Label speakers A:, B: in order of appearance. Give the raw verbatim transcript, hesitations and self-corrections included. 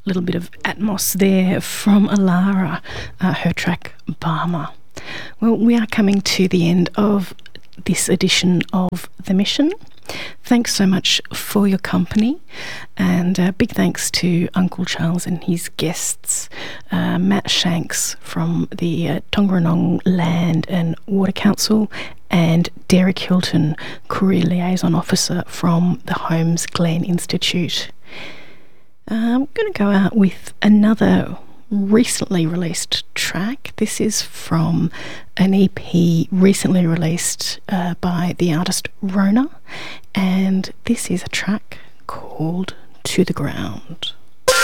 A: little bit of Atmos there from Alara, uh, her track Barmer. Well, we are coming to the end of this edition of The Mission. Thanks so much for your company, and uh, big thanks to Uncle Charles and his guests, uh, Matt Shanks from the uh, Tongranong Land and Water Council, and Derek Hilton, Courier Liaison Officer from the Holmes Glen Institute. Uh, I'm going to go out with another recently released track. This is from an E P recently released uh, by the artist Rona, and this is a track called To the Ground.